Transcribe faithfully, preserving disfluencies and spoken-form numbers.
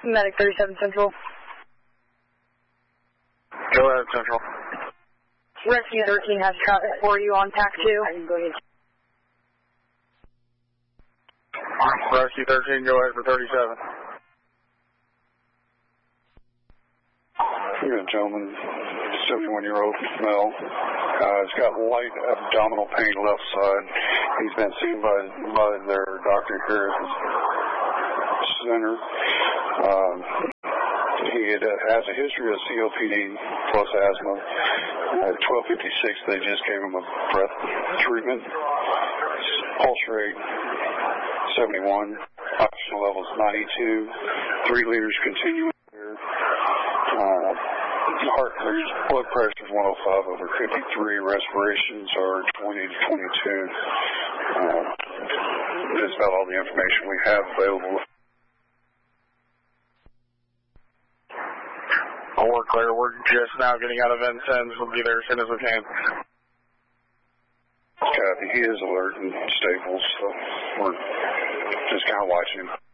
Medic thirty-seven Central. Go ahead, Central. Rescue thirteen has traffic for you on TAC two. I can go ahead. Rescue thirteen, go ahead for thirty-seven. You got a gentleman, seventy-one-year-old male. Uh, he's got light abdominal pain left side. He's been seen by, by their doctor here at the center. Um, he had, uh, has a history of C O P D plus asthma. At twelve fifty-six, they just gave him a breath treatment. Pulse rate seventy-one. Oxygen levels ninety-two. Three liters continuing here. Uh, heart rate, blood pressure is one oh five over fifty-three. Respirations are twenty to twenty-two. Uh, that's about all the information we have available. Oh, we're clear. We're just now getting out of Vincennes. We'll be there as soon as we can. Copy. He is alert and stable, so we're just kind of watching him.